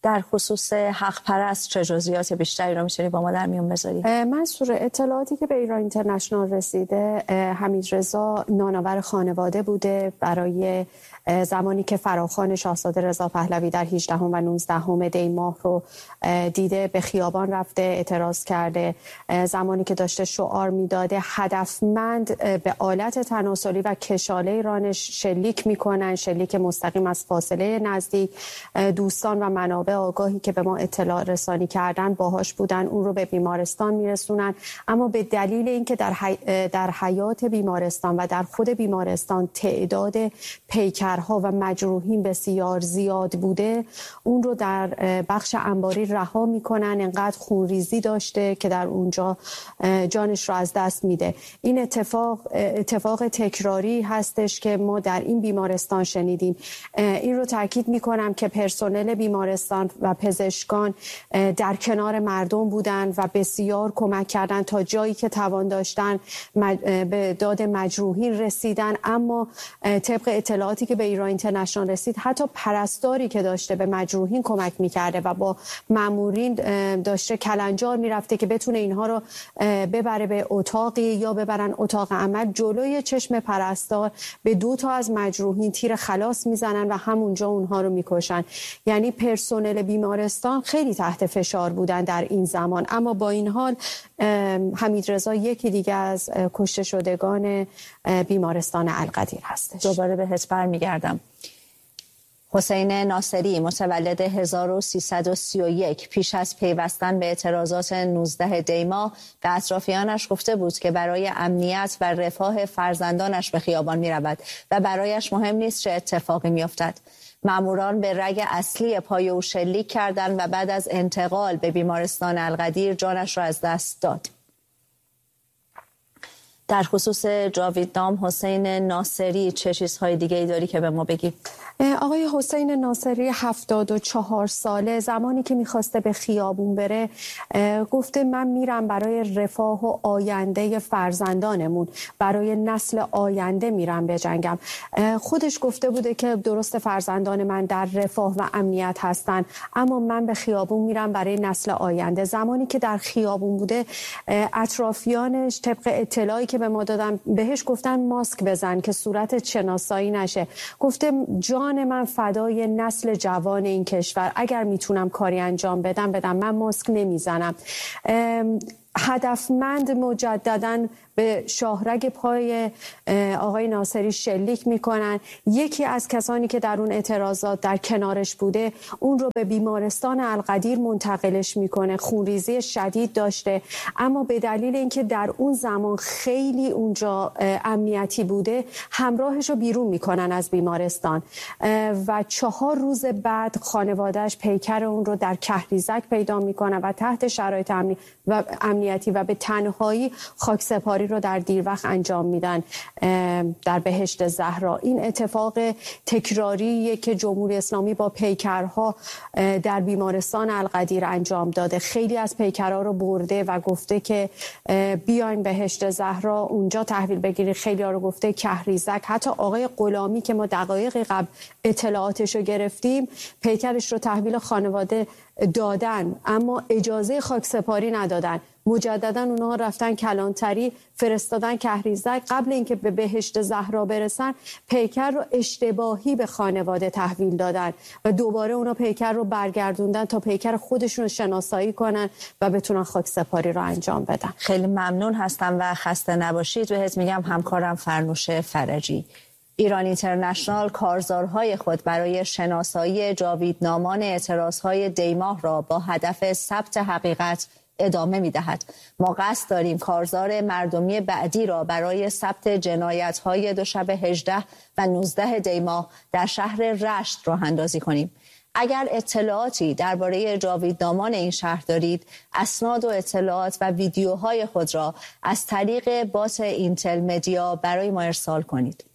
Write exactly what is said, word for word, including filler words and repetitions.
در خصوص حق پرست چه جزئیات بیشتری رو میتونی با ما در میون بذاری؟ منصور، اطلاعاتی که به ایران اینترنشنال رسیده، حمیدرضا نانآور خانواده بوده. برای زمانی که فراخوان شاهزاده رضا پهلوی در هجدهم و نوزدهم دی ماه رو دیده، به خیابان رفته، اعتراض کرده. زمانی که داشته شعار میداده هدفمند به آلت تناسلی و کشاله ایرانش شلیک میکنن، شلیک مستقیم از فاصله نزدیک. دوستان و منابع آگاهی که به ما اطلاع رسانی کردن باهاش بودن، اون رو به بیمارستان میرسونن. اما به دلیل اینکه در حی... در حیات بیمارستان و در خود بیمارستان تعداد پیکرها و مجروحین بسیار زیاد بوده، اون رو در بخش انباری رها میکنن. انقدر خونریزی داشته که در اونجا جانش رو از دست میده. این اتفاق اتفاق تکراری هستش که ما در این بیمارستان شنیدیم. این رو تاکید میکنم که پرسنل بیمارستان و پزشکان در کنار مردم بودن و بسیار کمک کردن، تا جایی که توان داشتن به داد مجروحین رسیدن. اما طبق اطلاعاتی که به ایران اینترنشنال رسید، حتی پرستاری که داشته به مجروحین کمک میکرده و با مامورین داشته کلنجار میرفته که بتونه اینها رو ببره به اتاقی یا ببرن اتاق عمل، جلوی چشم پرستار به دو تا از مجروحین تیر خلاص میزنن و همونجا اونها رو میکشن. یعنی پرسنل بیمارستان خیلی تحت فشار بودن در این زمان. اما با این حال حمیدرضا یکی دیگه از کشته شدگان بیمارستان القدیر هستش. دوباره بهت برمیگردم. حسین ناصری متولد هزار و سیصد و سی و یک پیش از پیوستن به اعتراضات نوزدهم دی ماه به اطرافیانش گفته بود که برای امنیت و رفاه فرزندانش به خیابان می رود و برایش مهم نیست چه اتفاقی می افتد. ماموران به رگ اصلی پای او شلیک کردند و بعد از انتقال به بیمارستان القدیر جانش را از دست داد. در خصوص جاویدنام حسین ناصری چه چیزهای دیگه ای داری که به ما بگی؟ آقای حسین ناصری هفتاد و چهار ساله، زمانی که میخواسته به خیابون بره گفته من میرم برای رفاه و آینده فرزندانمون، برای نسل آینده میرم بجنگم. خودش گفته بوده که درست فرزندان من در رفاه و امنیت هستن، اما من به خیابون میرم برای نسل آینده. زمانی که در خیابون بوده، اطرافیانش طبق اطلاعی که به ما دادن بهش گفتن ماسک بزن که صورتت شناسایی نشه. گفته جان من فدای نسل جوان این کشور، اگر میتونم کاری انجام بدم بدم، من ماسک نمیزنم. هدفمند مجدداً به شاهرگ پای آقای ناصری شلیک میکنن. یکی از کسانی که در اون اعتراضات در کنارش بوده اون رو به بیمارستان القدیر منتقلش میکنه. خونریزی شدید داشته، اما به دلیل اینکه در اون زمان خیلی اونجا امنیتی بوده، همراهش رو بیرون میکنن از بیمارستان و چهار روز بعد خانوادهش پیکر اون رو در کهریزک پیدا میکنن و تحت شرایط امنی و امنیتی و به تنهایی خاکسپاری رو در دیر وقت انجام میدن در بهشت زهرا. این اتفاق تکراریه که جمهوری اسلامی با پیکرها در بیمارستان القدیر انجام داده. خیلی از پیکرها رو برده و گفته که بیاین بهشت زهرا اونجا تحویل بگیرید. خیلی ها رو گفته کهریزک. حتی آقای غلامی که ما دقایق قبل اطلاعاتش رو گرفتیم، پیکرش رو تحویل خانواده دادن اما اجازه خاکسپاری ندادن. مجددا اونها رفتن کلانتری، فرستادن کهریزک. قبل اینکه به بهشت زهرا برسن، پیکر رو اشتباهی به خانواده تحویل دادن و دوباره اونا پیکر رو برگردوندن تا پیکر خودشون رو شناسایی کنن و بتونن خاکسپاری رو انجام بدن. خیلی ممنون هستم و خسته نباشید. بهت میگم همکارم فرنوش فرجی. ایران اینترنشنال کارزارهای خود برای شناسایی جاویدنامان اعتراضهای دی ماه را با هدف ثبت حقیقت ادامه می دهد. ما قصد داریم کارزار مردمی بعدی را برای ثبت جنایت‌های دوشنبه هجده و نوزده دی ماه در شهر رشت راه اندازی کنیم. اگر اطلاعاتی درباره جاویدنامان این شهر دارید، اسناد و اطلاعات و ویدیوهای خود را از طریق بات اینتل مدیا برای ما ارسال کنید.